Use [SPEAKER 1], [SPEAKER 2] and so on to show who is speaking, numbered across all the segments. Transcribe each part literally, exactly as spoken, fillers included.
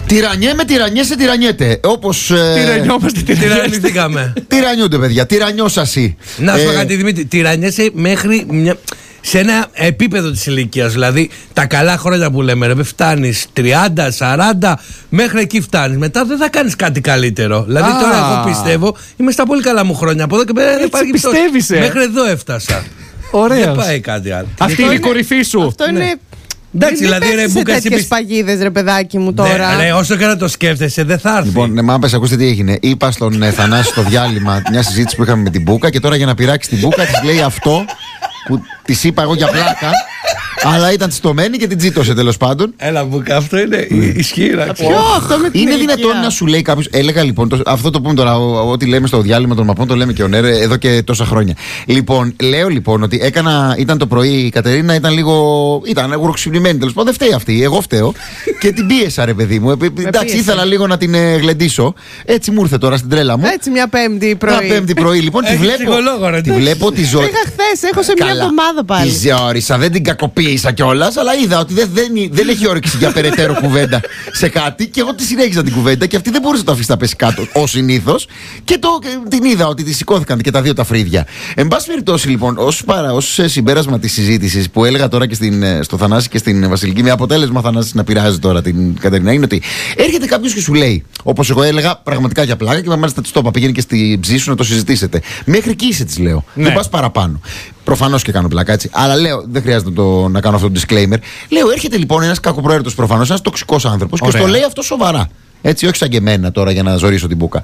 [SPEAKER 1] Τυρανιέμαι, τυρανιέσαι, τυρανιέται. Όπως.
[SPEAKER 2] Τυρανιόμαστε, τυρανιθήκαμε.
[SPEAKER 1] Τυρανιούνται, παιδιά. Τυρανιώσασαι.
[SPEAKER 2] Να σου πω κάτι, Δημήτρη. Τυρανιέσαι μέχρι μια. Σε ένα επίπεδο της ηλικίας, δηλαδή τα καλά χρόνια που λέμε, ρε, φτάνεις τριάντα, σαράντα, μέχρι εκεί φτάνεις. Μετά δεν θα κάνεις κάτι καλύτερο. Δηλαδή
[SPEAKER 3] Α.
[SPEAKER 2] τώρα εγώ πιστεύω, είμαι στα πολύ καλά μου χρόνια. Από εδώ και πέρα δεν υπάρχει
[SPEAKER 3] πιστεύεις, ε?
[SPEAKER 2] Μέχρι εδώ έφτασα.
[SPEAKER 3] Ωραίος.
[SPEAKER 2] Δεν πάει κάτι άλλο.
[SPEAKER 3] Αυτή είναι η κορυφή σου.
[SPEAKER 4] Αυτό είναι.
[SPEAKER 2] Εντάξει,
[SPEAKER 4] Μην
[SPEAKER 2] δηλαδή, ρε,
[SPEAKER 4] πέφτεις σε
[SPEAKER 2] Μπούκα, εσύ
[SPEAKER 4] τέτοιες
[SPEAKER 2] πεις-
[SPEAKER 4] παγίδες, ρε παιδάκι μου τώρα.
[SPEAKER 2] Ναι, ρε, όσο και να το σκέφτεσαι, δεν θα έρθει.
[SPEAKER 1] Λοιπόν, ναι, μα πες, ακούστε τι έγινε. Είπα στον ε, Θανάση στο διάλειμμα μια συζήτηση που είχαμε με την Μπούκα και τώρα για να πειράξει την Μπούκα της λέει αυτό που της είπα εγώ για πλάκα. Αλλά ήταν τσιτωμένη και την τσίτωσε τέλος πάντων.
[SPEAKER 2] Έλα, Μπούκα, αυτό είναι ισχύρα.
[SPEAKER 4] Ποιο αυτό με την
[SPEAKER 1] Είναι
[SPEAKER 4] ηλικία?
[SPEAKER 1] δυνατόν να σου λέει κάποιο. Έλεγα λοιπόν, το, αυτό το πούμε τώρα, ο- ό,τι λέμε στο διάλειμμα των μαπών, το λέμε και ο Νέρ εδώ και τόσα χρόνια. Λοιπόν, λέω λοιπόν ότι έκανα, ήταν το πρωί η Κατερίνα, ήταν λίγο. Ήταν γουροξυπνημένη τέλος πάντων. Δεν φταίει αυτή. Εγώ φταίω. Και την πίεσα, ρε παιδί μου. Ε, εντάξει,
[SPEAKER 4] πίεσε.
[SPEAKER 1] ήθελα λίγο να την ε, γλεντήσω. Έτσι μου ήρθε τώρα στην τρέλα μου.
[SPEAKER 4] Έτσι μια Πέμπτη πρωί.
[SPEAKER 1] Μια Πέμπτη πρωί, λοιπόν, τη
[SPEAKER 2] Έχει
[SPEAKER 1] βλέπω.
[SPEAKER 2] ψυχολόγο, ρε,
[SPEAKER 1] Τη
[SPEAKER 2] τι.
[SPEAKER 1] βλέπω τη ζωή.
[SPEAKER 4] Είχα χθες, έχω σε μια
[SPEAKER 1] Καλά.
[SPEAKER 4] εβδομάδα πάλι.
[SPEAKER 1] Τη ζεώρισα, δεν την κακοποίησα κιόλα, αλλά είδα ότι δεν, δεν, δεν έχει όρεξη για περαιτέρω κουβέντα σε κάτι και εγώ τη συνέχιζα την κουβέντα και αυτή δεν μπορούσε να το αφήσει να πέσει κάτω ω συνήθως και το, και την είδα ότι τη σηκώθηκαν και τα δύο τα φρύδια. Εν πάση περιπτώσει, λοιπόν, ως, παρα, ως συμπέρασμα τη συζήτηση που έλεγα τώρα και στην, στο Θανάση και στην Βασιλική, με αποτέλεσμα Θανάση να πειράζει τώρα την Κατερίνα, είναι ότι έρχεται κάποιο και σου λέει, όπως εγώ έλεγα πραγματικά για πλάκα και μάλιστα τη το είπα, πήγαινε και στη ψή σου να το συζητήσετε. Μέχρι εκεί είσαι, τη λέω.
[SPEAKER 3] Ναι.
[SPEAKER 1] Δεν πα παραπάνω. Προφανώς και κάνω πλάκα, έτσι. Αλλά λέω, δεν χρειάζεται το, να κάνω αυτό το disclaimer. Λέω, έρχεται λοιπόν ένας κακοπροαίρετος προφανώς, ένας τοξικός άνθρωπος και
[SPEAKER 3] Ωραία.
[SPEAKER 1] στο λέει αυτό σοβαρά. Έτσι, όχι σαν και εμένα τώρα για να ζωρίσω την μπούκα.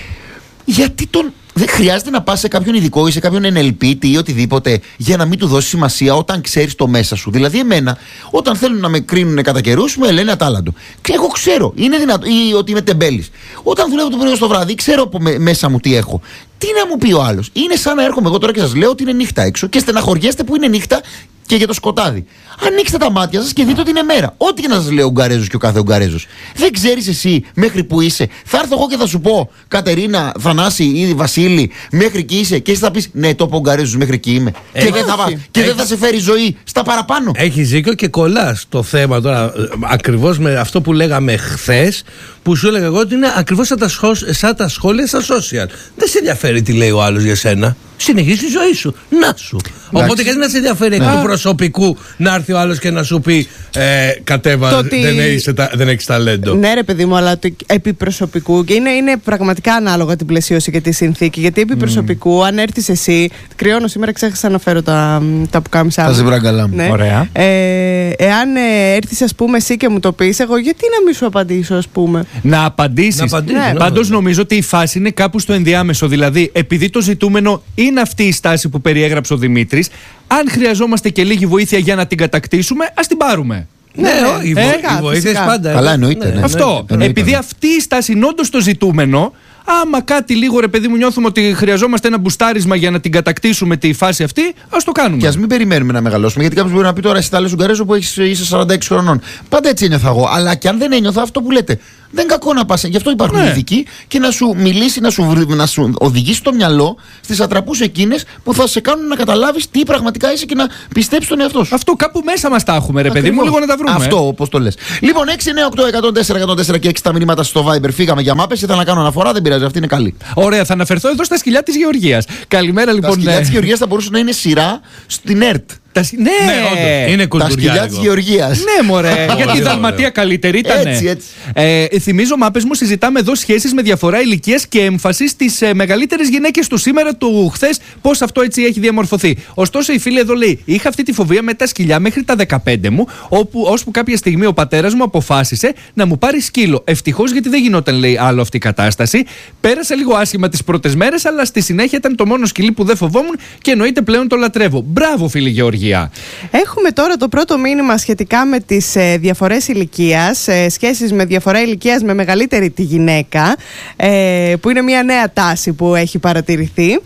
[SPEAKER 1] Γιατί τον. Δεν χρειάζεται να πας σε κάποιον ειδικό ή σε κάποιον εν ελ πι ή οτιδήποτε για να μην του δώσει σημασία όταν ξέρεις το μέσα σου. Δηλαδή, εμένα, όταν θέλουν να με κρίνουν κατά καιρούς, μου λένε ατάλαντο. Και εγώ ξέρω, είναι δυνατό, ή ότι είμαι τεμπέλης. Όταν δουλεύω το πρωί ως το βράδυ, ξέρω από με- μέσα μου τι έχω. Τι να μου πει ο άλλος. Είναι σαν να έρχομαι εγώ τώρα και σας λέω ότι είναι νύχτα έξω και στεναχωριέστε που είναι νύχτα και για το σκοτάδι. Ανοίξτε τα μάτια σας και δείτε ότι είναι μέρα. Ό,τι και να σας λέει ο Ουγγαρέζος και ο κάθε Ουγγαρέζος. Δεν ξέρεις εσύ μέχρι που είσαι. Θα έρθω εγώ και θα σου πω, Κατερίνα, Θανάση ή Βασίλη, μέχρι εκεί είσαι. Και εσύ θα πεις, ναι, το πω Ουγγαρέζος, μέχρι εκεί είμαι.
[SPEAKER 2] Ε,
[SPEAKER 1] και δεν θα,
[SPEAKER 4] όχι.
[SPEAKER 1] και δεν θα σε φέρει ζωή στα παραπάνω.
[SPEAKER 2] Έχει δίκιο και κολλά το θέμα τώρα ακριβώς με αυτό που λέγαμε χθες, που σου έλεγα εγώ ότι είναι ακριβώς σαν τα, σχόλ, σαν τα σχόλια στα social. Δεν σε ενδιαφέρει τι λέει ο άλλος για σένα. Συνεχίζει τη ζωή σου. Να σου. Οπότε γιατί να σε ενδιαφέρει εκ του προσωπικού να έρθει ο άλλος και να σου πει ε, κατέβα,
[SPEAKER 4] Το ότι-
[SPEAKER 2] δεν, έχεις, τα- δεν έχεις ταλέντο.
[SPEAKER 4] Ναι, ρε παιδί μου, αλλά το επί προσωπικού και είναι, είναι πραγματικά ανάλογα την πλαισίωση και τη συνθήκη. Γιατί επί προσωπικού, αν έρθει εσύ. Κρυώνω σήμερα, ξέχασα να φέρω τα, τα πουκάμισά μου.
[SPEAKER 1] Τα ζευγαγκαλά μου.
[SPEAKER 4] Ναι.
[SPEAKER 3] Ωραία.
[SPEAKER 4] Ε, εάν ε, έρθει, α πούμε, εσύ και μου το πει, εγώ γιατί να μην σου απαντήσω, α πούμε.
[SPEAKER 3] Να απαντήσεις.
[SPEAKER 2] Να απαντήσεις,
[SPEAKER 4] Ναι.
[SPEAKER 2] ναι.
[SPEAKER 3] Πάντως νομίζω ότι η φάση είναι κάπου στο ενδιάμεσο. Δηλαδή, επειδή το ζητούμενο είναι αυτή η στάση που περιέγραψε ο Δημήτρης, αν χρειαζόμαστε και λίγη βοήθεια για να την κατακτήσουμε, ας την πάρουμε.
[SPEAKER 2] Ναι,
[SPEAKER 4] ναι,
[SPEAKER 2] οι,
[SPEAKER 4] ναι.
[SPEAKER 2] βο-
[SPEAKER 4] Φυσικά,
[SPEAKER 2] οι βοήθειες
[SPEAKER 4] φυσικά.
[SPEAKER 2] πάντα.
[SPEAKER 1] Καλά, εννοείται, ναι.
[SPEAKER 3] Αυτό.
[SPEAKER 1] εννοείται,
[SPEAKER 3] Επειδή
[SPEAKER 1] ναι.
[SPEAKER 3] αυτή η στάση είναι όντως το ζητούμενο, άμα κάτι λίγο ρε παιδί μου νιώθουμε ότι χρειαζόμαστε ένα μπουστάρισμα για να την κατακτήσουμε τη φάση αυτή, ας το κάνουμε.
[SPEAKER 1] Και α μην περιμένουμε να μεγαλώσουμε. Γιατί κάποιο μπορεί να πει τώρα, εσύ τα λες Ουγγαρέζο που έχεις, είσαι σαράντα έξι χρονών. Πάντα έτσι ένιωθα εγώ. Αλλά και αν δεν ένιωθα αυτό που λέτε, δεν κακό να πα. Γι' αυτό υπάρχουν
[SPEAKER 3] Ναι.
[SPEAKER 1] ειδικοί και να σου μιλήσει, να σου, βρει- να σου οδηγήσει το μυαλό στι ατραπούς εκείνες που θα σε κάνουν να καταλάβει τι πραγματικά είσαι και να πιστέψει τον εαυτό σου.
[SPEAKER 3] Αυτό κάπου μέσα μας τα έχουμε, ρε παιδί μου,
[SPEAKER 1] Ακριβώς.
[SPEAKER 3] λίγο να τα βρούμε.
[SPEAKER 1] Αυτό, όπως το λες. Λοιπόν, έξι εννιά οκτώ εκατόν τέσσερα εκατόν τέσσερα και έξι τα μηνύματα στο Viber. Φύγαμε για μάπες. Ήθελα να κάνω αναφορά, δεν πειράζει, αυτή είναι καλή.
[SPEAKER 3] Ωραία, θα αναφερθώ εδώ στα σκυλιά της Γεωργίας. Καλημέρα
[SPEAKER 1] Τα
[SPEAKER 3] λοιπόν.
[SPEAKER 1] σκυλιά
[SPEAKER 3] ε,
[SPEAKER 1] της Γεωργίας θα μπορούσαν να είναι σειρά στην ΕΡΤ.
[SPEAKER 3] τα σκ- Ναι,
[SPEAKER 2] Ναι, όντως. Είναι
[SPEAKER 1] Τα σκυλιά
[SPEAKER 2] κουλτουριάρικο.
[SPEAKER 1] της Γεωργίας.
[SPEAKER 3] Ναι, μωρέ. Γιατί η
[SPEAKER 2] ωραίο.
[SPEAKER 3] Δαλματία καλύτερη ήταν.
[SPEAKER 1] Έτσι, έτσι.
[SPEAKER 3] Ε, θυμίζω, μάπες μου, συζητάμε εδώ σχέσεις με διαφορά ηλικίας και έμφαση στις ε, μεγαλύτερες γυναίκες του σήμερα, του χθες, πώς αυτό έτσι έχει διαμορφωθεί. Ωστόσο, η φίλη εδώ λέει: είχα αυτή τη φοβία με τα σκυλιά μέχρι τα δεκαπέντε μου, όπου ώσπου κάποια στιγμή ο πατέρας μου αποφάσισε να μου πάρει σκύλο. Ευτυχώς, γιατί δεν γινόταν, λέει, άλλο αυτή η κατάσταση. Πέρασε λίγο άσχημα τις πρώτες μέρες, αλλά στη συνέχεια ήταν το μόνο σκυλί που δεν φοβόμουν και εννοείται πλέον το λατρεύω. Μπράβο, φίλη Γεωργία.
[SPEAKER 4] Έχουμε τώρα το πρώτο μήνυμα σχετικά με τις ε, διαφορές ηλικίας, ε, σχέσεις με διαφορά ηλικίας με μεγαλύτερη τη γυναίκα, ε, που είναι μια νέα τάση που έχει παρατηρηθεί.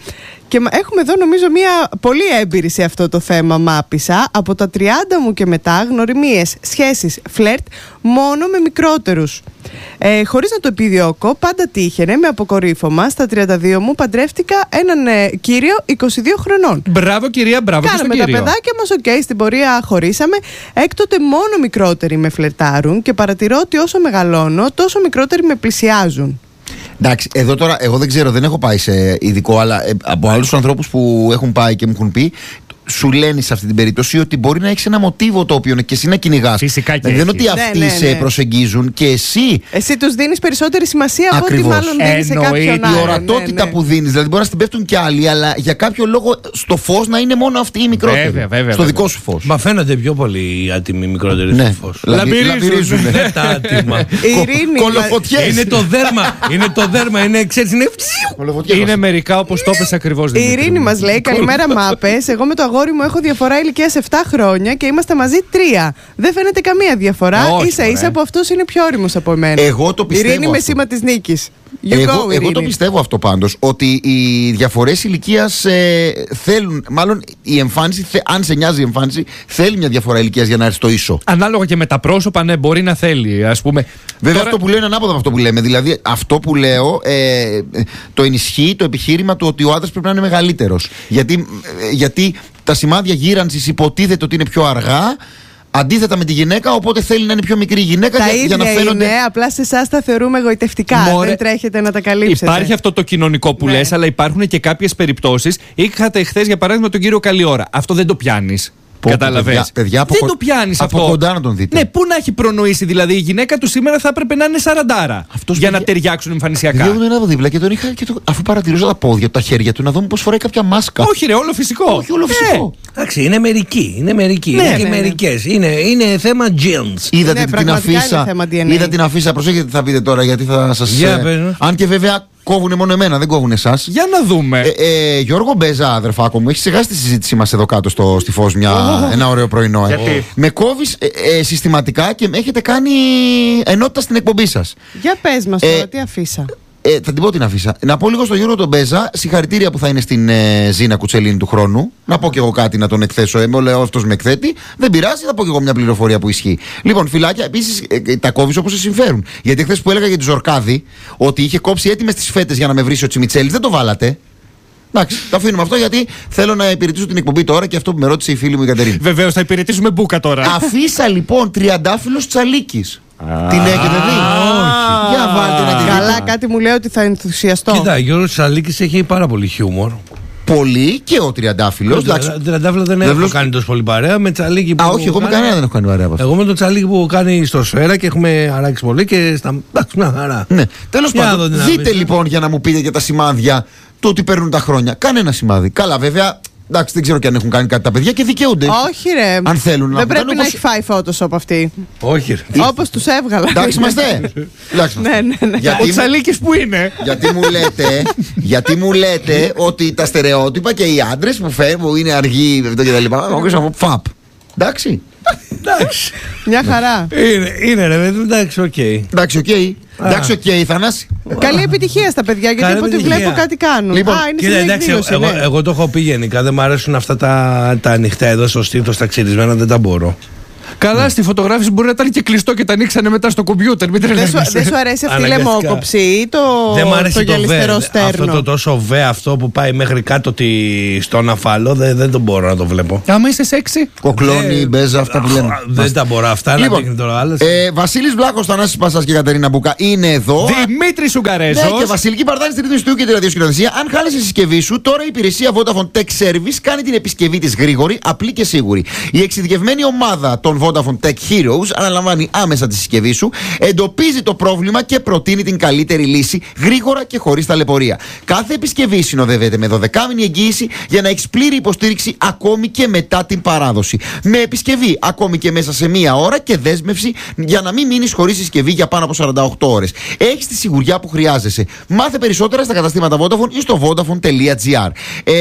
[SPEAKER 4] Και έχουμε εδώ νομίζω μια πολύ έμπειρη σε αυτό το θέμα μάπησα. Από τα τριάντα μου και μετά γνωριμίες, σχέσεις, φλερτ μόνο με μικρότερους. Ε, χωρίς να το επιδιώκω, πάντα τύχαινε με αποκορύφωμα. Στα τριάντα δύο μου παντρεύτηκα έναν ε, κύριο είκοσι δύο χρονών.
[SPEAKER 3] Μπράβο κυρία, μπράβο.
[SPEAKER 4] Κάναμε τα παιδάκια μας, οκ, okay, στην πορεία χωρίσαμε. Έκτοτε μόνο μικρότεροι με φλερτάρουν και παρατηρώ ότι όσο μεγαλώνω, τόσο μικρότεροι με πλησιάζουν.
[SPEAKER 1] Εντάξει, εδώ τώρα εγώ δεν ξέρω, δεν έχω πάει σε ειδικό, αλλά ε, από άλλους ανθρώπους που έχουν πάει και μου έχουν πει, σου λένε σε αυτή την περίπτωση ότι μπορεί να έχει ένα μοτίβο το οποίο και εσύ να κυνηγάς.
[SPEAKER 3] Φυσικά και
[SPEAKER 1] δεν είναι ότι
[SPEAKER 4] ναι,
[SPEAKER 1] αυτοί
[SPEAKER 4] ναι, ναι.
[SPEAKER 1] σε προσεγγίζουν και εσύ.
[SPEAKER 4] Εσύ τους δίνεις περισσότερη σημασία από ότι μάλλον δίνεις σε κάποιον άλλον.
[SPEAKER 1] Η ορατότητα ναι, ναι. που δίνεις, δηλαδή μπορεί να στην πέφτουν κι άλλοι, αλλά για κάποιο λόγο στο φως να είναι μόνο αυτοί οι μικρότεροι.
[SPEAKER 3] Βέβαια, βέβαια,
[SPEAKER 1] στο
[SPEAKER 3] βέβαια.
[SPEAKER 1] δικό σου φως.
[SPEAKER 2] Μα φαίνονται πιο πολύ οι άτιμοι μικρότεροι
[SPEAKER 1] ναι.
[SPEAKER 2] στο φως.
[SPEAKER 1] Λαμπυρίζουν.
[SPEAKER 2] Δεν τα άτιμα.
[SPEAKER 1] Κολοφωτιές.
[SPEAKER 2] Είναι το δέρμα. Είναι το δέρμα. Είναι, ξέρεις, είναι...
[SPEAKER 3] Είναι μερικά όπως το έπεσε ακριβώς.
[SPEAKER 4] Η Ειρήνη μας λέει: καλημέρα, μάπες. Εγώ με το αγόρι μου έχω διαφορά ηλικίας επτά χρόνια και είμαστε μαζί τρία. Δεν φαίνεται καμία διαφορά. Ίσα ίσα που αυτός είναι πιο όριμος από εμένα.
[SPEAKER 1] Εγώ το πιστεύω.
[SPEAKER 4] Ειρήνη με
[SPEAKER 1] αυτό.
[SPEAKER 4] σήμα της νίκης.
[SPEAKER 1] Εγώ, go, εγώ το πιστεύω αυτό πάντως, ότι οι διαφορές ηλικίας ε, θέλουν, μάλλον η εμφάνιση, θε, αν σε νοιάζει η εμφάνιση, θέλει μια διαφορά ηλικίας για να έρθει στο ίσο.
[SPEAKER 3] Ανάλογα και με τα πρόσωπα, ναι, μπορεί να θέλει, ας πούμε.
[SPEAKER 1] Βέβαια,
[SPEAKER 3] τώρα...
[SPEAKER 1] αυτό που λέω είναι ανάποδα από αυτό που λέμε. Δηλαδή, αυτό που λέω ε, το ενισχύει το επιχείρημα του ότι ο άντρας πρέπει να είναι μεγαλύτερος. Γιατί, ε, γιατί τα σημάδια γύρανσης υποτίθεται ότι είναι πιο αργά. Αντίθετα με τη γυναίκα, οπότε θέλει να είναι πιο μικρή η γυναίκα
[SPEAKER 4] τα
[SPEAKER 1] για,
[SPEAKER 4] ίδια
[SPEAKER 1] για να φαίνονται.
[SPEAKER 4] Είναι, απλά σε εσάς τα θεωρούμε εγωιτευτικά. Μωρέ, δεν τρέχετε να τα καλύψετε.
[SPEAKER 3] Υπάρχει αυτό το κοινωνικό που ναι. λες, αλλά υπάρχουν και κάποιες περιπτώσεις. Είχατε χθες για παράδειγμα τον κύριο Καλιώρα. Αυτό δεν το πιάνεις. Κατάλαβες.
[SPEAKER 1] Παιδιά, παιδιά,
[SPEAKER 3] δεν το πιάνεις αυτό.
[SPEAKER 1] Από κοντά να τον δείτε.
[SPEAKER 3] Ναι, πού να έχει προνοήσει δηλαδή. Η γυναίκα του σήμερα θα έπρεπε να είναι σαραντάρα. Αυτός για παιδιά... να ταιριάξουν εμφανισιακά.
[SPEAKER 1] Εγώ τον από δίπλα και τον είχα και το... αφού παρατηρούσα τα πόδια του, τα χέρια του, να δω πώς φοράει κάποια μάσκα.
[SPEAKER 3] Όχι, ρε, όλο φυσικό.
[SPEAKER 1] Όχι, όλο φυσικό.
[SPEAKER 2] Εντάξει, είναι μερικοί. Είναι μερικοί.
[SPEAKER 3] Ναι,
[SPEAKER 2] είναι
[SPEAKER 3] ναι,
[SPEAKER 2] και
[SPEAKER 3] ναι.
[SPEAKER 2] μερικές. Είναι, είναι θέμα genes.
[SPEAKER 1] Είδατε
[SPEAKER 4] ναι,
[SPEAKER 1] την αφίσα. Είδα την αφίσα. Προσέχετε τι θα πείτε τώρα, γιατί θα σας.
[SPEAKER 2] Ε,
[SPEAKER 1] αν και βέβαια. Κόβουνε μόνο εμένα, δεν κόβουνε εσάς.
[SPEAKER 3] Για να δούμε.
[SPEAKER 1] Ε, ε, Γιώργο Μπέζα, αδερφάκο μου, έχει ξεχάσει τη συζήτησή μας εδώ κάτω στο, στη Φως μια, oh. ένα ωραίο πρωινό. Ε.
[SPEAKER 3] Γιατί?
[SPEAKER 1] Με κόβεις ε, ε, συστηματικά και έχετε κάνει ενότητα στην εκπομπή σας.
[SPEAKER 4] Για πες μας τώρα, ε, τι αφήσα.
[SPEAKER 1] Ε, θα την πω την αφήσα. Να πω λίγο στον Γιώργο τον Μπέζα, συγχαρητήρια που θα είναι στην ε, Ζήνα Κουτσελίνη του χρόνου. Να πω κι εγώ κάτι να τον εκθέσω. Ε, λέω αυτός με εκθέτει. Δεν πειράζει, θα πω κι εγώ μια πληροφορία που ισχύει. Λοιπόν, φυλάκια, επίσης ε, τα κόβεις όπως σε συμφέρουν. Γιατί χθες που έλεγα για τη Ζορκάδη ότι είχε κόψει έτοιμες τις φέτες για να με βρει ο Τσιμιτσέλης, δεν το βάλατε. Εντάξει, το αφήνουμε αυτό γιατί θέλω να υπηρετήσω την εκπομπή τώρα και αυτό που με ρώτησε η φίλη μου η Κατερίνα.
[SPEAKER 3] Βεβαίως, θα υπηρετήσουμε μπούκα τώρα.
[SPEAKER 1] Αφήσα λοιπόν τριαντάφυλλος Τσαλίκης. Την έχετε δει?
[SPEAKER 2] Όχι.
[SPEAKER 1] Για βάλτε να την δείτε.
[SPEAKER 4] Καλά, κάτι μου λέει ότι θα ενθουσιαστώ.
[SPEAKER 2] Κοίτα, ο Γιώργος Τσαλίκης έχει πάρα πολύ χιούμορ.
[SPEAKER 1] Πολύ και ο τριαντάφυλλος.
[SPEAKER 2] Ο τριαντάφυλλο δεν έχω κάνει τόσο πολύ παρέα. Με Τσαλίκη που.
[SPEAKER 1] Α, όχι, εγώ με κανένα δεν έχω κάνει παρέα από αυτό.
[SPEAKER 2] Εγώ με τον Τσαλίκη που κάνει στο Σφαίρα και έχουμε αράξει πολύ και στα. Εντάξει, μια χαρά.
[SPEAKER 1] Ναι. Τέλος πάντων, δείτε λοιπόν για να μου πείτε για τα σημάδια του ότι παίρνουν τα χρόνια. Κάνε ένα σημάδι. Καλά, βέβαια. Εντάξει, δεν ξέρω και αν έχουν κάνει κάτι τα παιδιά και δικαιούνται.
[SPEAKER 4] Όχι, ρε.
[SPEAKER 1] Αν θέλουν να
[SPEAKER 4] δεν πρέπει
[SPEAKER 1] όπως...
[SPEAKER 4] να έχει φάει Photoshop αυτή.
[SPEAKER 2] Όχι, ρε.
[SPEAKER 4] Όπως τους έβγαλα.
[SPEAKER 1] Εντάξει, είμαστε.
[SPEAKER 4] Ναι, ναι, ναι.
[SPEAKER 1] Γιατί
[SPEAKER 3] ο Τσαλίκης που είναι.
[SPEAKER 1] Γιατί μου λέτε, γιατί μου λέτε ότι τα στερεότυπα και οι άντρες που φέρνουν, που είναι αργοί και τα λοιπά, από φαπ. Εντάξει.
[SPEAKER 2] Εντάξει.
[SPEAKER 4] Μια χαρά.
[SPEAKER 2] Είναι, είναι ρε, εντάξει, οκ.
[SPEAKER 1] Εντάξει, οκ. Εντάξει, οκ, Θανάση.
[SPEAKER 4] Καλή επιτυχία στα παιδιά, γιατί από ό,τι βλέπω κάτι κάνουν.
[SPEAKER 1] Λοιπόν,
[SPEAKER 4] Α, είναι
[SPEAKER 2] κοίτα, εντάξει,
[SPEAKER 4] εκδήλωση,
[SPEAKER 2] εγώ,
[SPEAKER 4] ναι.
[SPEAKER 2] εγώ το έχω πει γενικά. Δεν μου αρέσουν αυτά τα, τα ανοιχτά εδώ στο στήθος, τα ξυρισμένα, δεν τα μπορώ.
[SPEAKER 3] Καλά, ναι. Στη φωτογράφηση μπορεί να ήταν και κλειστό και τα ανοίξανε μετά στο κομπιούτερ. Μην
[SPEAKER 4] δεν, σου, δεν σου αρέσει αυτή η λαιμόκοψη ή το,
[SPEAKER 2] δεν μ' αρέσει
[SPEAKER 4] το γυαλιστερό στέρνο?
[SPEAKER 2] Αυτό το τόσο βέ αυτό που πάει μέχρι κάτω τη, στον αφάλο, δεν, δεν το μπορώ να το βλέπω.
[SPEAKER 3] Άμα είσαι σεξι.
[SPEAKER 1] Κοκλώνει, μπέζα, αυτά που λέμε.
[SPEAKER 2] Δεν τα μπορώ αυτά, λοιπόν, να δείχνει τώρα άλλες.
[SPEAKER 1] Ε, Βασίλης Βλάχος, Θανάσης Πασάς και Κατερίνα Μπουκά είναι εδώ.
[SPEAKER 3] Δημήτρης Ουγγαρέζος.
[SPEAKER 1] Ναι, και Βασιλική Παρτάνη στη ρύθμιση του και τη ραδιοσκηνοθεσία. Αν χάλασε η συσκευή σου, τώρα η υπηρεσία Vodafone Tech Service κάνει την επισκευή της γρήγορη, απλή και σίγουρη. Η εξειδικευμένη ομάδα των Vodafone Tech Heroes αναλαμβάνει άμεσα τη συσκευή σου, εντοπίζει το πρόβλημα και προτείνει την καλύτερη λύση γρήγορα και χωρίς ταλαιπωρία. Κάθε επισκευή συνοδεύεται με δωδεκάμηνη εγγύηση για να έχεις πλήρη υποστήριξη ακόμη και μετά την παράδοση. Με επισκευή ακόμη και μέσα σε μία ώρα και δέσμευση για να μην μείνεις χωρίς συσκευή για πάνω από σαράντα οκτώ ώρες. Έχεις τη σιγουριά που χρειάζεσαι. Μάθε περισσότερα στα καταστήματα Vodafone ή στο vodafone τελεία gr. Ε,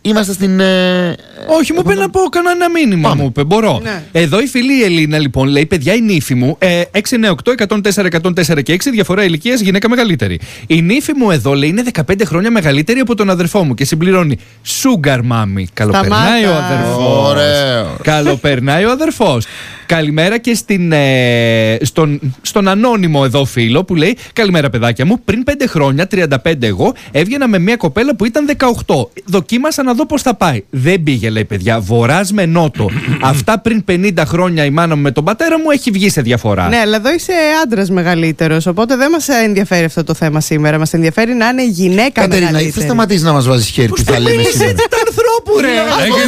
[SPEAKER 1] Είμαστε στην. Ε,
[SPEAKER 3] Όχι, μου είπε να πω κανένα μήνυμα.
[SPEAKER 1] Πάμε.
[SPEAKER 3] Μου είπε, μπορώ.
[SPEAKER 4] Ναι.
[SPEAKER 3] Εδώ η φίλη η Ελίνα λοιπόν λέει: παιδιά, η νύφη μου ε, έξι εννιά οκτώ εκατόν τέσσερα εκατόν τέσσερα και έξι, διαφορά ηλικία, γυναίκα μεγαλύτερη. Η νύφη μου εδώ λέει είναι δεκαπέντε χρόνια μεγαλύτερη από τον αδερφό μου και συμπληρώνει Sugar Mommy. Καλοπερνάει ο αδερφός.
[SPEAKER 1] Ωραίο.
[SPEAKER 3] Καλοπερνάει ο αδερφός. Καλημέρα και στην, ε, στον, στον ανώνυμο εδώ φίλο που λέει: καλημέρα, παιδάκια μου. Πριν πέντε χρόνια, τριάντα πέντε εγώ, έβγαινα με μια κοπέλα που ήταν δεκαοκτώ. Δοκίμασα να δω πώς θα πάει. Δεν πήγε, λέει, παιδιά. Βορράς με νότο. Αυτά πριν πενήντα χρόνια η μάνα μου με τον πατέρα μου έχει βγει σε διαφορά.
[SPEAKER 4] Ναι, αλλά εδώ είσαι άντρας μεγαλύτερος. Οπότε δεν μας ενδιαφέρει αυτό το θέμα σήμερα. Μας ενδιαφέρει να είναι γυναίκα
[SPEAKER 1] Κατερίνα,
[SPEAKER 4] μεγαλύτερη.
[SPEAKER 1] θα σταματήσει να μας βάζεις χέρι. Τι θα λέμε σήμερα.
[SPEAKER 3] Τα ανθρώπου, ρε!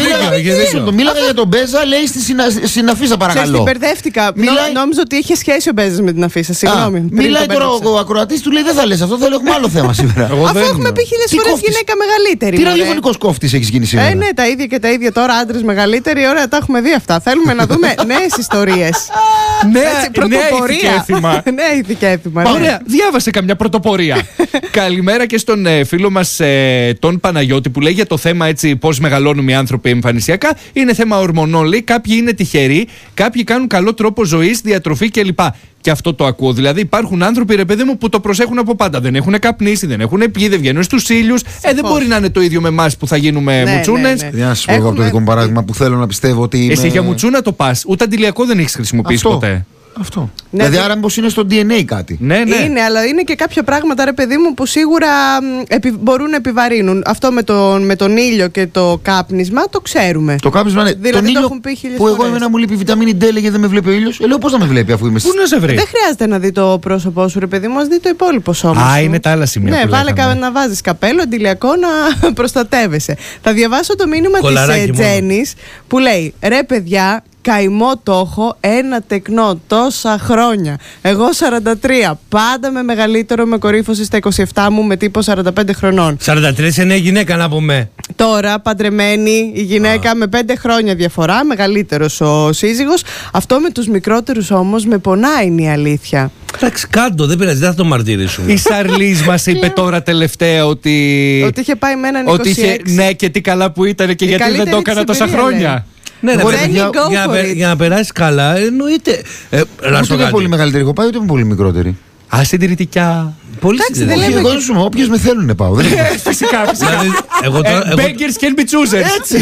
[SPEAKER 1] Μίλαγα για τον Μπέζα, λέει στη συνα- συναφίσα, παρακαλώ.
[SPEAKER 4] Την μπερδεύτηκα.
[SPEAKER 1] Μιλάει-
[SPEAKER 4] Νο- Νόμιζα ότι είχε σχέση ο Μπέζας με την αφίσα. Συγγνώμη.
[SPEAKER 1] Α,
[SPEAKER 4] πριν
[SPEAKER 1] μιλάει
[SPEAKER 4] το
[SPEAKER 1] τώρα
[SPEAKER 4] μπέρδεψα.
[SPEAKER 1] ο ακροατής, του λέει δεν θα λες αυτό, θέλω έχουμε άλλο θέμα σήμερα.
[SPEAKER 3] Εγώ
[SPEAKER 4] Αφού
[SPEAKER 3] δεν-
[SPEAKER 4] έχουμε πει χίλιες
[SPEAKER 1] Τι
[SPEAKER 4] φορές
[SPEAKER 1] κόφτεις?
[SPEAKER 4] γυναίκα μεγαλύτερη.
[SPEAKER 1] Τι
[SPEAKER 4] μωρέ.
[SPEAKER 1] ραδιοφωνικός κόφτης έχεις γίνει
[SPEAKER 4] Ε,
[SPEAKER 1] σήμερα.
[SPEAKER 4] ναι, τα ίδια και τα ίδια τώρα, άντρες μεγαλύτεροι. Ωραία, τα έχουμε δει αυτά. Θέλουμε να δούμε νέες ιστορίες.
[SPEAKER 3] Νέα,
[SPEAKER 4] Έτσι,
[SPEAKER 3] νέα
[SPEAKER 4] πρωτοπορία.
[SPEAKER 3] ηθικέθημα.
[SPEAKER 4] Νέα ηθικέθημα. ναι.
[SPEAKER 3] Ωραία, διάβασε καμιά πρωτοπορία. Καλημέρα και στον ε, φίλο μας ε, τον Παναγιώτη που λέει για το θέμα έτσι πώς μεγαλώνουμε οι άνθρωποι εμφανισιακά. Είναι θέμα ορμονών, λέει. Κάποιοι είναι τυχεροί, κάποιοι κάνουν καλό τρόπο ζωής, διατροφή κλπ. Και αυτό το ακούω. Δηλαδή υπάρχουν άνθρωποι, ρε παιδί μου, που το προσέχουν από πάντα. Δεν έχουν καπνίσει, δεν έχουν πιει, δεν βγαίνουν στους ήλιους. Ε, δεν μπορεί να είναι το ίδιο με εμάς που θα γίνουμε
[SPEAKER 4] Ναι,
[SPEAKER 3] μουτσούνες.
[SPEAKER 4] ναι, ναι.
[SPEAKER 1] Για να σου πω εγώ από το
[SPEAKER 4] Έχουμε-
[SPEAKER 1] δικό μου παράδειγμα που θέλω να πιστεύω ότι.
[SPEAKER 3] Εσύ
[SPEAKER 1] είμαι-
[SPEAKER 3] για μουτσούνα το πας. Ούτε αντιλιακό δεν έχεις χρησιμοποιήσει
[SPEAKER 1] Αυτό.
[SPEAKER 3] ποτέ.
[SPEAKER 1] Αυτό.
[SPEAKER 4] Ναι,
[SPEAKER 1] δηλαδή,
[SPEAKER 4] δι-
[SPEAKER 1] άρα μήπως είναι στο ντι εν έι κάτι.
[SPEAKER 3] Ναι, ναι.
[SPEAKER 4] Είναι, αλλά είναι και κάποια πράγματα, ρε παιδί μου, που σίγουρα μ, επι- μπορούν να επιβαρύνουν. Αυτό με τον, με τον ήλιο και το κάπνισμα το ξέρουμε.
[SPEAKER 1] Το κάπνισμα είναι.
[SPEAKER 4] Δηλαδή
[SPEAKER 1] τον
[SPEAKER 4] το
[SPEAKER 1] ήλιο
[SPEAKER 4] έχουν πει χίλιες
[SPEAKER 1] που εγώ
[SPEAKER 4] φορές.
[SPEAKER 1] εμένα μου λείπει η βιταμίνη D, λέγε δεν με βλέπει ο ήλιος. Ε, λέω πώς να με βλέπει αφού είμαι.
[SPEAKER 3] Πού να σε βρει.
[SPEAKER 4] Δεν χρειάζεται να δει το πρόσωπό σου, ρε παιδί μου, ας δει το υπόλοιπο σώμα.
[SPEAKER 3] Α,
[SPEAKER 4] σου.
[SPEAKER 3] είναι τα άλλα σημεία
[SPEAKER 4] Ναι,
[SPEAKER 3] που
[SPEAKER 4] βάλε
[SPEAKER 3] λέγαμε.
[SPEAKER 4] κα- να βάζεις καπέλο, αντιλιακό, να προστατεύεσαι. Θα διαβάσω το μήνυμα
[SPEAKER 2] Κολαράκι
[SPEAKER 4] της
[SPEAKER 2] μόνο.
[SPEAKER 4] Τζέννης που λέει: ρε παιδιά, καημό το έχω, ένα τεκνό τόσα χρόνια. Εγώ σαράντα τρία, πάντα με μεγαλύτερο, με κορύφωση στα είκοσι επτά μου, με τύπο σαράντα πέντε χρονών.
[SPEAKER 2] σαράντα τρία είναι νέα γυναίκα να πούμε.
[SPEAKER 4] Τώρα παντρεμένη η γυναίκα με πέντε χρόνια διαφορά, μεγαλύτερος ο σύζυγος. Αυτό με τους μικρότερους όμως με πονάει, είναι η αλήθεια.
[SPEAKER 2] Εντάξει, κάτω, δεν πειράζει, δεν θα το μαρτυρήσουμε.
[SPEAKER 3] Η Σαρλής μας είπε τώρα τελευταία ότι.
[SPEAKER 4] Ότι είχε πάει με έναν
[SPEAKER 3] Ότι είχε.
[SPEAKER 4] είκοσι έξι.
[SPEAKER 3] Ναι, και τι καλά που ήταν και
[SPEAKER 4] Η
[SPEAKER 3] γιατί δεν
[SPEAKER 4] καλύτερη
[SPEAKER 3] το έκανα
[SPEAKER 4] της
[SPEAKER 3] τόσα
[SPEAKER 4] εμπειρία,
[SPEAKER 3] χρόνια.
[SPEAKER 2] Ναι, ρε,
[SPEAKER 1] Μπορεί,
[SPEAKER 2] παιδί,
[SPEAKER 1] παιδιά,
[SPEAKER 2] για,
[SPEAKER 4] go
[SPEAKER 2] για, να
[SPEAKER 4] for
[SPEAKER 2] πε-
[SPEAKER 4] it.
[SPEAKER 2] για να περάσει καλά, εννοείται. Ε, να
[SPEAKER 1] Ούτε
[SPEAKER 2] σου
[SPEAKER 1] είναι
[SPEAKER 2] κάτι.
[SPEAKER 1] πολύ μεγαλύτερη έχω πάει, ούτε είμαι πολύ μικρότερη.
[SPEAKER 3] Α, συντηρητικά.
[SPEAKER 2] Πολύ
[SPEAKER 4] Εντάξει, δεν
[SPEAKER 2] συντηρητική.
[SPEAKER 4] λέμε
[SPEAKER 1] Όχι, εγώ σου όποιος με θέλουν πάω. Δεν είναι-
[SPEAKER 3] Φυσικά, φυσικά.
[SPEAKER 2] Δηλαδή, εγώ τώρα. εγώ-
[SPEAKER 3] Beggars can be choosers.
[SPEAKER 1] Έτσι.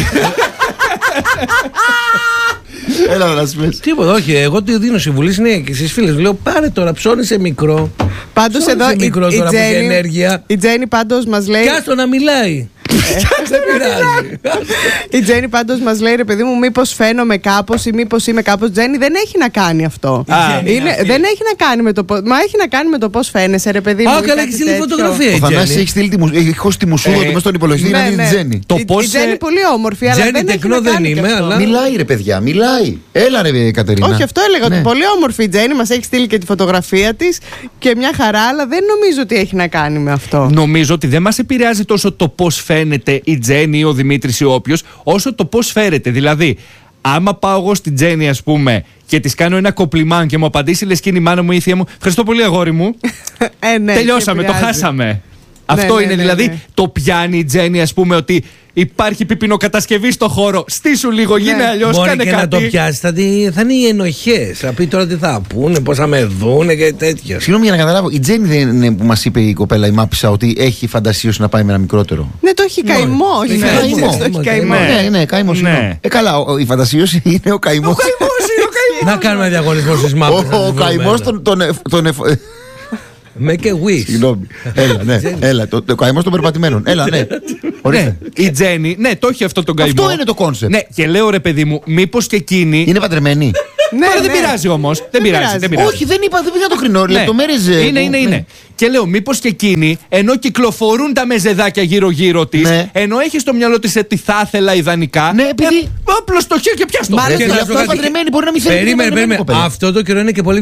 [SPEAKER 1] Έλα να σου πες.
[SPEAKER 2] Τίποτα, όχι. Εγώ τη δίνω συμβουλή συνέχεια και στις φίλες. Λέω πάρε τώρα, ψώνισε μικρό.
[SPEAKER 4] Πάντως
[SPEAKER 2] Ψώνισε
[SPEAKER 4] εδώ η,
[SPEAKER 2] μικρό
[SPEAKER 4] η
[SPEAKER 2] τώρα που έχει
[SPEAKER 4] Τζέννη,
[SPEAKER 2] ενέργεια.
[SPEAKER 4] η Τζέννη πάντως μας λέει.
[SPEAKER 2] Και άστο να μιλάει. Δεν πειράζει.
[SPEAKER 4] Η Τζέννη πάντως μας λέει, ρε παιδί μου, μήπως φαίνομαι κάπως ή μήπως είμαι κάπως. Τζέννη, δεν έχει να κάνει αυτό.
[SPEAKER 3] Α,
[SPEAKER 4] είναι,
[SPEAKER 2] αυτή.
[SPEAKER 4] δεν έχει να κάνει με το πώς. Μα έχει να κάνει με το πώς φαίνεσαι, ρε παιδί μου.
[SPEAKER 2] Α,
[SPEAKER 4] ή
[SPEAKER 2] καλά,
[SPEAKER 4] κάτι
[SPEAKER 2] έχει στείλει
[SPEAKER 4] τέτοιο.
[SPEAKER 2] φωτογραφία
[SPEAKER 1] Ο
[SPEAKER 2] η
[SPEAKER 1] Θανάσης
[SPEAKER 2] Τζέννη.
[SPEAKER 1] έχει στείλει τη μου- έχει χώσει τη μουσούδα
[SPEAKER 3] Ε,
[SPEAKER 1] του μέσα στον υπολογιστή
[SPEAKER 4] Ναι,
[SPEAKER 1] να δει
[SPEAKER 4] ναι.
[SPEAKER 1] τη Τζέννη.
[SPEAKER 3] Το
[SPEAKER 4] η,
[SPEAKER 3] πώς,
[SPEAKER 4] η Τζέννη
[SPEAKER 3] ε,
[SPEAKER 4] πολύ όμορφη, αλλά
[SPEAKER 2] Τζέννη
[SPEAKER 4] δεν έχει
[SPEAKER 2] τεκνό
[SPEAKER 4] να
[SPEAKER 2] δεν
[SPEAKER 4] κάνει και
[SPEAKER 2] είμαι,
[SPEAKER 4] αυτό.
[SPEAKER 2] αλλά-
[SPEAKER 1] Μιλάει ρε παιδιά, μιλάει. Έλα ρε Κατερίνα.
[SPEAKER 4] Όχι, αυτό έλεγα
[SPEAKER 1] Ναι.
[SPEAKER 4] ότι πολύ όμορφη η Τζέννη μας έχει στείλει και τη φωτογραφία της και μια χαρά, αλλά δεν νομίζω ότι έχει να κάνει με αυτό.
[SPEAKER 3] Νομίζω ότι δεν μας επηρεάζει τόσο το πώς φαίνεται η Τζέννη ή ο Δημήτρης ή όποιος, όσο το πώς φέρεται. Δηλαδή, άμα πάω εγώ στην Τζέννη, ας πούμε, και της κάνω ένα κοπλιμάν και μου απαντήσει λες και είναι η μάνα μου ή η θεία μου, ευχαριστώ πολύ αγόρι μου.
[SPEAKER 4] Ε, ναι,
[SPEAKER 3] Τελειώσαμε,
[SPEAKER 4] και
[SPEAKER 3] το
[SPEAKER 4] επηρεάζει.
[SPEAKER 3] χάσαμε. Αυτό
[SPEAKER 4] ναι,
[SPEAKER 3] είναι
[SPEAKER 4] ναι,
[SPEAKER 3] δηλαδή
[SPEAKER 4] ναι.
[SPEAKER 3] το πιάνει η Τζέννη, ας πούμε, ότι υπάρχει πιπινοκατασκευή στο χώρο. Στήσου λίγο, γίνε
[SPEAKER 4] Ναι.
[SPEAKER 3] αλλιώς,
[SPEAKER 2] Μπορεί
[SPEAKER 3] κάνε
[SPEAKER 2] και
[SPEAKER 3] κάτι.
[SPEAKER 2] να το πιάσει. Θα, τη- θα είναι οι ενοχές. Θα πει τώρα τι θα πούνε, πώς θα με δούνε και τέτοια.
[SPEAKER 1] Συγγνώμη για να καταλάβω, η Τζέννη δεν είναι που μας είπε η κοπέλα η Μάπησα ότι έχει φαντασίωση να πάει με ένα μικρότερο.
[SPEAKER 4] Ναι, το έχει καημό. όχι
[SPEAKER 2] Ναι,
[SPEAKER 4] φαντασίωση,
[SPEAKER 1] καημό.
[SPEAKER 4] το έχει καημό.
[SPEAKER 3] Ναι.
[SPEAKER 1] Ναι, ναι, καημός
[SPEAKER 3] Ναι.
[SPEAKER 1] είναι. Ε, καλά, ο- η φαντασίωση είναι ο καημός.
[SPEAKER 2] Να κάνουμε διαγωνισμό στις μάπες.
[SPEAKER 1] Ο- Ο καημός των- των εφ- των εφ-
[SPEAKER 2] Με και wish.
[SPEAKER 1] Συγγνώμη. Έλα, ναι. Έλα, το, το καημός των περπατημένων. Έλα, ναι.
[SPEAKER 3] Ναι,
[SPEAKER 1] Ορίστε.
[SPEAKER 3] η Τζέννη, ναι, το έχει αυτό τον καημό.
[SPEAKER 1] Αυτό είναι το κόνσεπτ.
[SPEAKER 3] Ναι, και λέω ρε παιδί μου, μήπως και εκείνη.
[SPEAKER 1] Είναι παντρεμένη.
[SPEAKER 4] Ναι,
[SPEAKER 3] Τώρα δεν
[SPEAKER 4] ναι.
[SPEAKER 3] πειράζει όμως. Δεν πειράζει,
[SPEAKER 4] πειράζει.
[SPEAKER 3] δεν πειράζει.
[SPEAKER 1] Όχι, δεν είπα, δεν πήγα το κρινό.
[SPEAKER 3] Ναι.
[SPEAKER 1] Λεπτομέρειες. ε,
[SPEAKER 3] Είναι,
[SPEAKER 1] που-
[SPEAKER 3] είναι,
[SPEAKER 1] ναι.
[SPEAKER 3] είναι. Και λέω, μήπως και εκείνη, ενώ κυκλοφορούν τα μεζεδάκια γύρω-γύρω τη,
[SPEAKER 1] Ναι.
[SPEAKER 3] ενώ έχει στο μυαλό τη τι θα ήθελα ιδανικά.
[SPEAKER 1] Ναι, επειδή-
[SPEAKER 3] Απλώ το χέρι και πιάστο.
[SPEAKER 4] Μ' άρεσε
[SPEAKER 1] Ρε,
[SPEAKER 2] Και
[SPEAKER 1] φίλε,
[SPEAKER 2] να
[SPEAKER 1] αυτό
[SPEAKER 2] σου πω
[SPEAKER 1] είναι
[SPEAKER 2] κάτι.
[SPEAKER 1] παντρεμένη, μπορεί να μην θέλει.
[SPEAKER 2] Περίμενε, περίμενε. Αυτό το καιρό είναι και πολύ